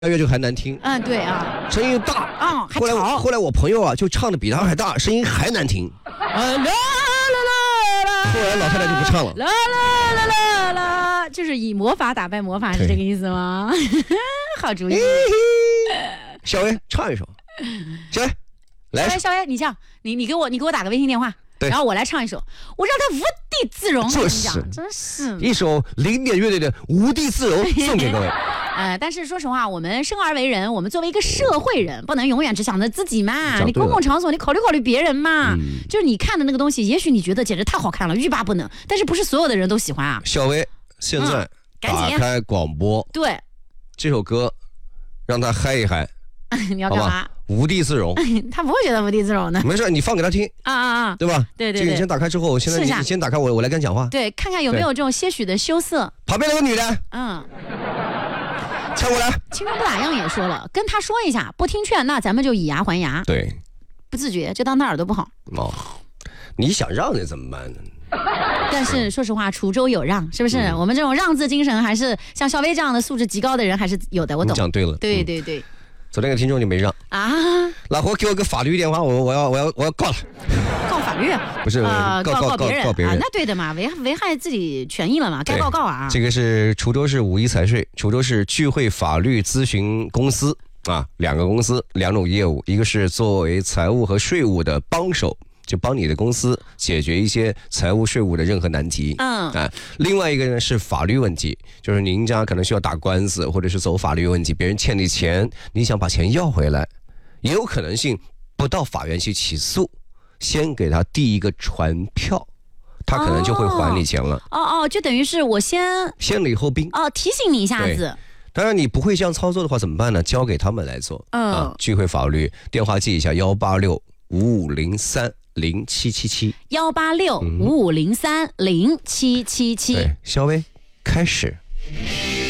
越就还难听。 对啊， 声音大啊，还吵。 后来我朋友啊就唱的比他还大，声音还难听。后来老太太就不唱了。 啦啦啦啦啦，就是以魔法打败魔法，是这个意思吗？好主意。 小薇唱一首。小薇，来。 小薇，你这样，你给我打个微信电话。然后我来唱一首，我让他无地自容。真是一首零点乐队的《无地自容》送给各位。 但是说实话，我们生而为人，我们作为一个社会人，不能永远只想着自己嘛。你公共场所，你考虑考虑别人嘛。就是你看的那个东西，也许你觉得简直太好看了，欲罢不能，但是不是所有的人都喜欢啊。 小薇，现在打开广播， 对， 这首歌让他嗨一嗨。 你要干嘛？ 无地自容。 他不会觉得无地自容的。 没事，你放给他听啊， 对吧？ 对。 这个你先打开之后，现在你先打开我来跟你讲话。 对，看看有没有这种些许的羞涩。 旁边那个女的，抢过来。 青春不打烊也说了，跟他说一下，不听劝，那咱们就以牙还牙。 对， 不自觉就当他耳朵不好。 你想让人怎么办呢？ 但是说实话，滁州有让，是不是？我们这种让字精神，还是像小薇这样的素质极高的人还是有的。我懂。 你讲对了。 对。 昨天个听众你没让啊？ 老胡给我个法律电话，我要告他。 告法律？ 不是告别人啊？ 那对的嘛，危害自己权益了嘛，该告啊。 这个是滁州市五一财税，滁州市聚会法律咨询公司啊，两个公司两种业务，一个是作为财务和税务的帮手，就帮你的公司解决一些财务税务的任何难题。另外一个呢是法律问题，就是您家可能需要打官司，或者是走法律问题，别人欠你钱，你想把钱要回来，也有可能性不到法院去起诉，先给他递一个传票，他可能就会还你钱了。 就等于是我先礼后兵。 提醒你一下子。 当然你不会这样操作的话怎么办呢？交给他们来做。聚会法律电话记一下18655030777，18655030777。 对， 小薇开始。